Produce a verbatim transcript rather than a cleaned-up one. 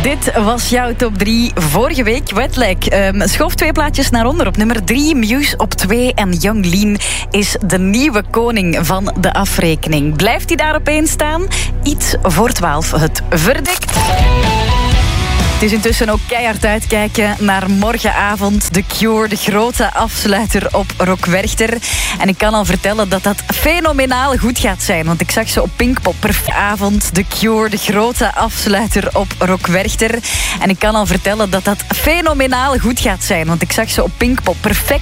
Dit was jouw top drie vorige week. Wetlag um, schoof twee plaatjes naar onder. Op nummer drie, Muse op twee. En Young Lean is de nieuwe koning van de afrekening. Blijft hij daar op één staan? Iets voor twaalf, het verdikt. Het is intussen ook keihard uitkijken naar morgenavond. The Cure, de grote afsluiter op Rock Werchter. En ik kan al vertellen dat dat fenomenaal goed gaat zijn. Want ik zag ze op Pinkpop. Perfect avond. The Cure, de grote afsluiter op Rock Werchter. En ik kan al vertellen dat dat fenomenaal goed gaat zijn. Want ik zag ze op Pinkpop. Perfect.